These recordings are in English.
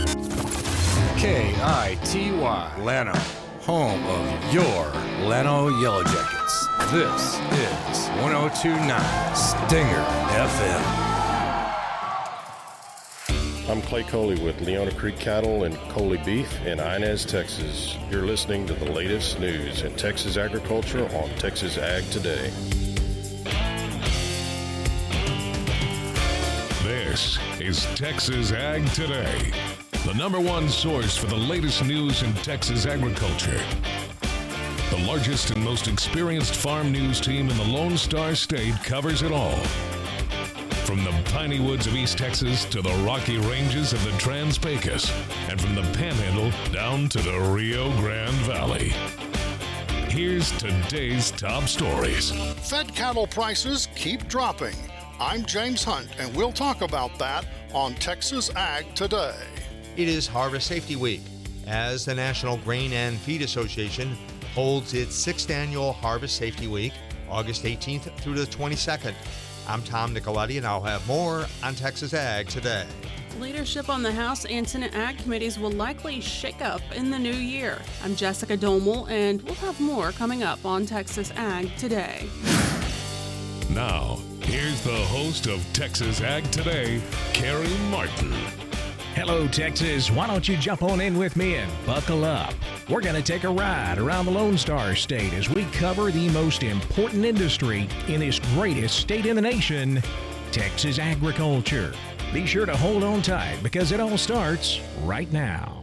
KITY Lano, home of your Lano Yellow Jackets. This is 102.9 Stinger FM. I'm Clay Coley with Leona Creek Cattle and Coley Beef in Inez, Texas. You're listening to the latest news in Texas agriculture on Texas Ag Today. This is Texas Ag Today, the number one source for the latest news in Texas agriculture. The largest and most experienced farm news team in the Lone Star State covers it all. From the piney woods of East Texas to the rocky ranges of the Trans-Pecos, and from the Panhandle down to the Rio Grande Valley. Here's today's top stories. Fed cattle prices keep dropping. I'm James Hunt, and we'll talk about that on Texas Ag Today. It is Harvest Safety Week, as the National Grain and Feed Association holds its 6th annual Harvest Safety Week, August 18th through the 22nd. I'm Tom Nicoletti, and I'll have more on Texas Ag Today. Leadership on the House and Senate Ag committees will likely shake up in the new year. I'm Jessica Domel, and we'll have more coming up on Texas Ag Today. Now, here's the host of Texas Ag Today, Carrie Martin. Hello, Texas. Why don't you jump on in with me and buckle up? We're going to take a ride around the Lone Star State as we cover the most important industry in this greatest state in the nation, Texas agriculture. Be sure to hold on tight because it all starts right now.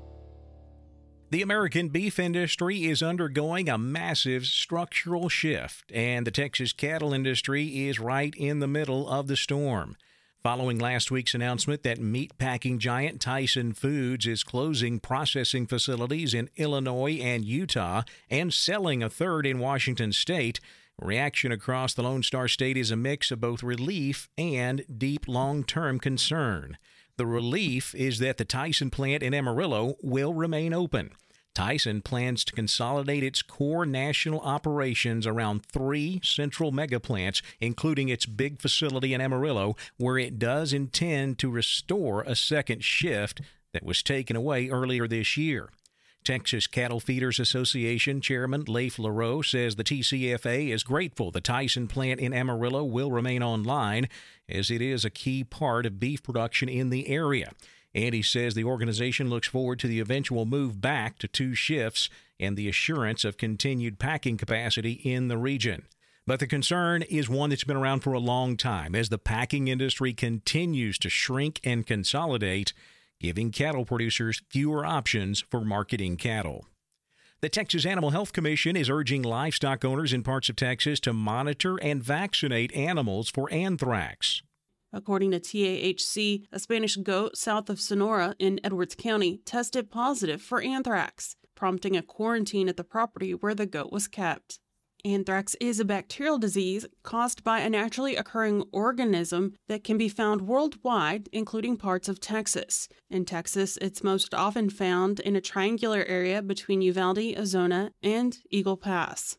The American beef industry is undergoing a massive structural shift, and the Texas cattle industry is right in the middle of the storm. Following last week's announcement that meatpacking giant Tyson Foods is closing processing facilities in Illinois and Utah and selling a third in Washington state, reaction across the Lone Star State is a mix of both relief and deep long-term concern. The relief is that the Tyson plant in Amarillo will remain open. Tyson plans to consolidate its core national operations around 3 central mega plants, including its big facility in Amarillo, where it does intend to restore a second shift that was taken away earlier this year. Texas Cattle Feeders Association Chairman Leif LaRoe says the TCFA is grateful the Tyson plant in Amarillo will remain online, as it is a key part of beef production in the area. And he says the organization looks forward to the eventual move back to 2 shifts and the assurance of continued packing capacity in the region. But the concern is one that's been around for a long time as the packing industry continues to shrink and consolidate, giving cattle producers fewer options for marketing cattle. The Texas Animal Health Commission is urging livestock owners in parts of Texas to monitor and vaccinate animals for anthrax. According to TAHC, a Spanish goat south of Sonora in Edwards County tested positive for anthrax, prompting a quarantine at the property where the goat was kept. Anthrax is a bacterial disease caused by a naturally occurring organism that can be found worldwide, including parts of Texas. In Texas, it's most often found in a triangular area between Uvalde, Ozona, and Eagle Pass.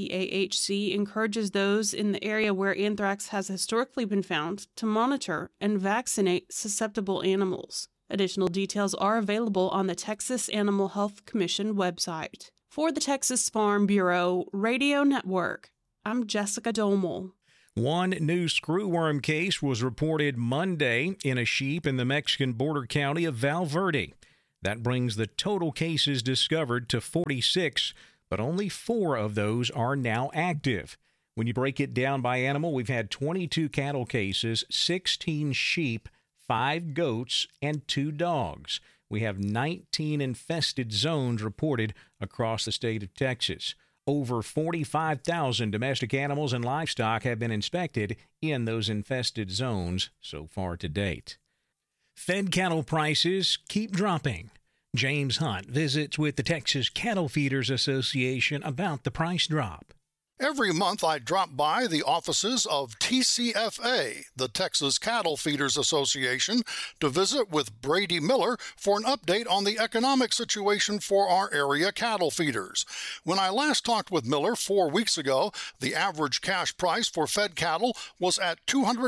TAHC encourages those in the area where anthrax has historically been found to monitor and vaccinate susceptible animals. Additional details are available on the Texas Animal Health Commission website. For the Texas Farm Bureau Radio Network, I'm Jessica Domel. One new screwworm case was reported Monday in a sheep in the Mexican border county of Val Verde. That brings the total cases discovered to 46, but only 4 of those are now active. When you break it down by animal, we've had 22 cattle cases, 16 sheep, 5 goats, and 2 dogs. We have 19 infested zones reported across the state of Texas. Over 45,000 domestic animals and livestock have been inspected in those infested zones so far to date. Fed cattle prices keep dropping. James Hunt visits with the Texas Cattle Feeders Association about the price drop. Every month I drop by the offices of TCFA, the Texas Cattle Feeders Association, to visit with Brady Miller for an update on the economic situation for our area cattle feeders. When I last talked with Miller 4 weeks ago, the average cash price for fed cattle was at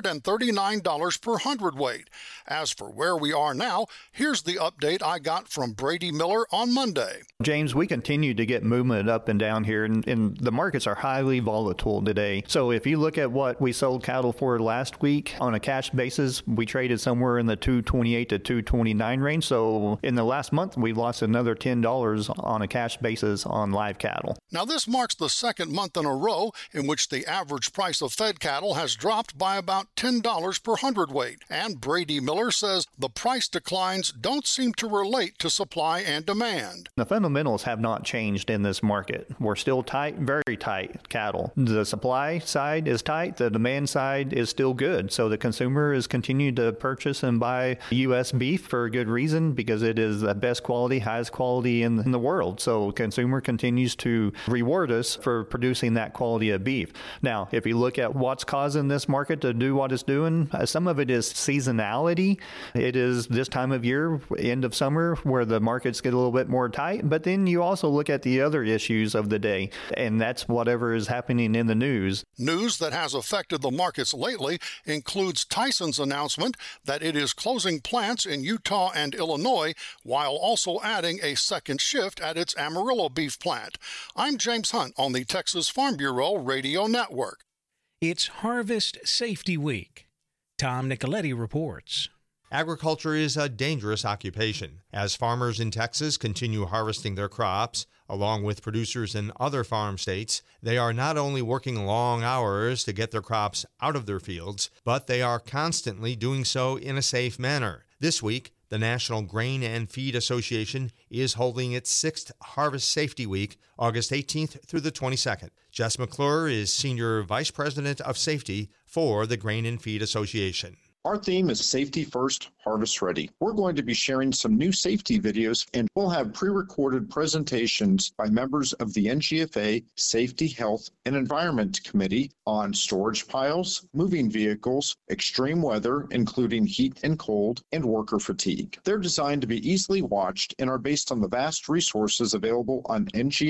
$239 per hundredweight. As for where we are now, here's the update I got from Brady Miller on Monday. James, we continue to get movement up and down here, and the markets are highly volatile today. So if you look at what we sold cattle for last week on a cash basis, we traded somewhere in the $228 to $229 range. So in the last month, we lost another $10 on a cash basis on live cattle. Now this marks the second month in a row in which the average price of fed cattle has dropped by about $10 per hundredweight. And Brady Miller says the price declines don't seem to relate to supply and demand. The fundamentals have not changed in this market. We're still tight, very tight cattle. The supply side is tight. The demand side is still good. So the consumer is continuing to purchase and buy U.S. beef for a good reason, because it is the best quality, highest quality in the world. So consumer continues to reward us for producing that quality of beef. Now, if you look at what's causing this market to do what it's doing, some of it is seasonality. It is this time of year, end of summer, where the markets get a little bit more tight. But then you also look at the other issues of the day, and that's whatever is happening in the news. News that has affected the markets lately includes Tyson's announcement that it is closing plants in Utah and Illinois while also adding a second shift at its Amarillo beef plant. I'm James Hunt on the Texas Farm Bureau Radio Network. It's Harvest Safety Week. Tom Nicoletti reports. Agriculture is a dangerous occupation. As farmers in Texas continue harvesting their crops, along with producers in other farm states, they are not only working long hours to get their crops out of their fields, but they are constantly doing so in a safe manner. This week, the National Grain and Feed Association is holding its 6th Harvest Safety Week, August 18th through the 22nd. Jess McClure is Senior Vice President of Safety for the Grain and Feed Association. Our theme is Safety First, Harvest Ready. We're going to be sharing some new safety videos, and we'll have pre-recorded presentations by members of the NGFA Safety, Health, and Environment Committee on storage piles, moving vehicles, extreme weather, including heat and cold, and worker fatigue. They're designed to be easily watched and are based on the vast resources available on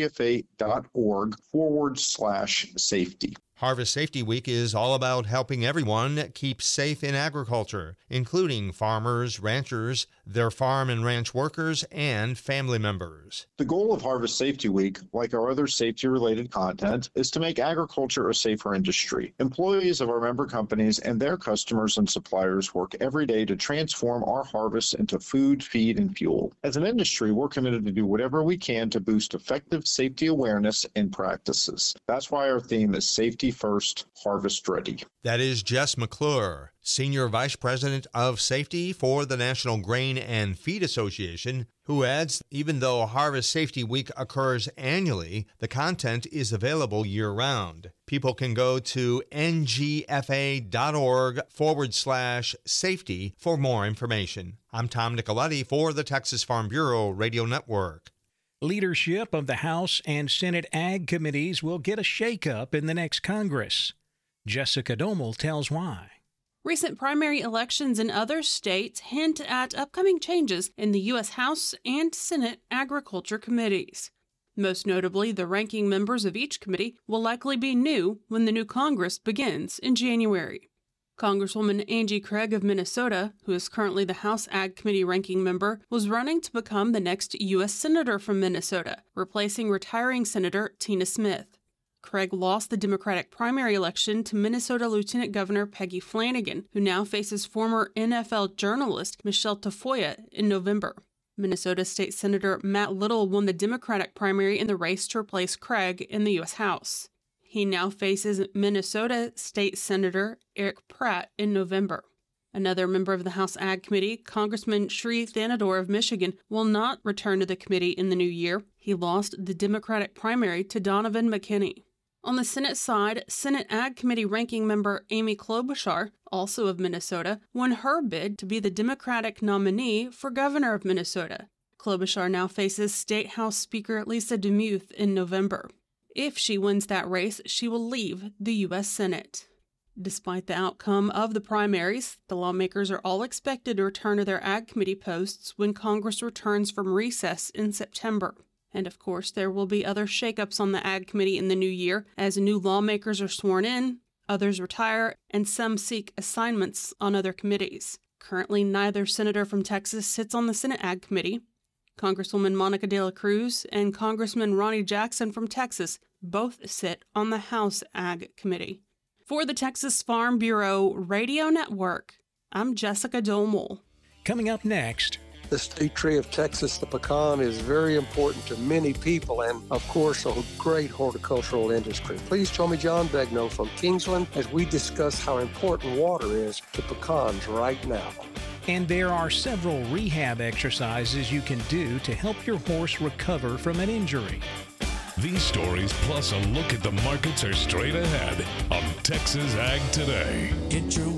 ngfa.org/safety. Harvest Safety Week is all about helping everyone keep safe in agriculture, including farmers, ranchers, their farm and ranch workers, and family members. The goal of Harvest Safety Week, like our other safety-related content, is to make agriculture a safer industry. Employees of our member companies and their customers and suppliers work every day to transform our harvests into food, feed, and fuel. As an industry, we're committed to do whatever we can to boost effective safety awareness and practices. That's why our theme is Safety First, Harvest Ready. That is Jess McClure, Senior Vice President of Safety for the National Grain and Feed Association, who adds, even though Harvest Safety Week occurs annually, the content is available year-round. People can go to ngfa.org/safety for more information. I'm Tom Nicoletti for the Texas Farm Bureau Radio Network. Leadership of the House and Senate Ag Committees will get a shakeup in the next Congress. Jessica Domel tells why. Recent primary elections in other states hint at upcoming changes in the U.S. House and Senate Agriculture Committees. Most notably, the ranking members of each committee will likely be new when the new Congress begins in January. Congresswoman Angie Craig of Minnesota, who is currently the House Ag Committee ranking member, was running to become the next U.S. Senator from Minnesota, replacing retiring Senator Tina Smith. Craig lost the Democratic primary election to Minnesota Lieutenant Governor Peggy Flanagan, who now faces former NFL journalist Michelle Tafoya in November. Minnesota State Senator Matt Little won the Democratic primary in the race to replace Craig in the U.S. House. He now faces Minnesota State Senator Eric Pratt in November. Another member of the House Ag Committee, Congressman Sri Thanador of Michigan, will not return to the committee in the new year. He lost the Democratic primary to Donovan McKinney. On the Senate side, Senate Ag Committee ranking member Amy Klobuchar, also of Minnesota, won her bid to be the Democratic nominee for governor of Minnesota. Klobuchar now faces State House Speaker Lisa DeMuth in November. If she wins that race, she will leave the U.S. Senate. Despite the outcome of the primaries, the lawmakers are all expected to return to their Ag Committee posts when Congress returns from recess in September. And of course, there will be other shakeups on the Ag Committee in the new year as new lawmakers are sworn in, others retire, and some seek assignments on other committees. Currently, neither senator from Texas sits on the Senate Ag Committee. Congresswoman Monica De La Cruz and Congressman Ronnie Jackson from Texas both sit on the House Ag Committee. For the Texas Farm Bureau Radio Network, I'm Jessica Domel. Coming up next, the state tree of Texas, the pecan, is very important to many people and, of course, a great horticultural industry. Please join me, John Begnaud from Kingsland, as we discuss how important water is to pecans right now. And there are several rehab exercises you can do to help your horse recover from an injury. These stories, plus a look at the markets, are straight ahead on Texas Ag Today. Get your